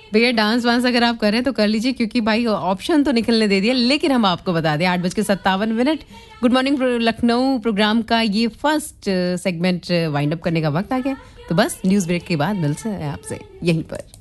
भैया डांस वांस अगर आप करें तो कर लीजिए, क्योंकि भाई ऑप्शन तो निकलने दे दिया, लेकिन हम आपको बता दें 8:57 गुड मॉर्निंग लखनऊ प्रोग्राम का ये फर्स्ट सेगमेंट वाइंड अप करने का वक्त आ गया। तो बस न्यूज़ ब्रेक के बाद मिलते हैं आपसे यहीं पर।